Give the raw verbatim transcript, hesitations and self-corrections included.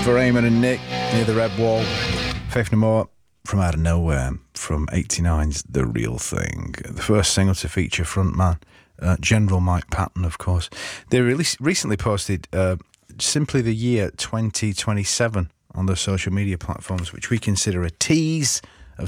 for Eamon and Nick near the Red Wall. Faith No More from out of nowhere from eighty-nine's The Real Thing. The first single to feature frontman uh, General Mike Patton, of course. They released, recently posted uh, simply the year twenty twenty-seven on their social media platforms, which we consider a tease